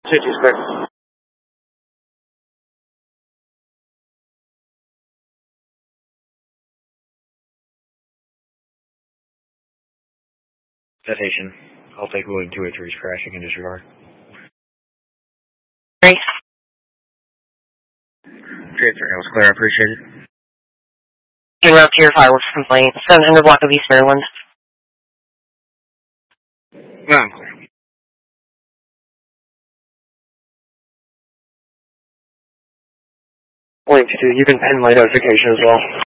Safety spec. Citation. I'll take William 283's crashing in disregard. Thanks. Transfer, that was clear. I appreciate it. En route to your fireworks complaint. 700 block of East Maryland. No, I'm clear. William 2, you can pin my notification as well.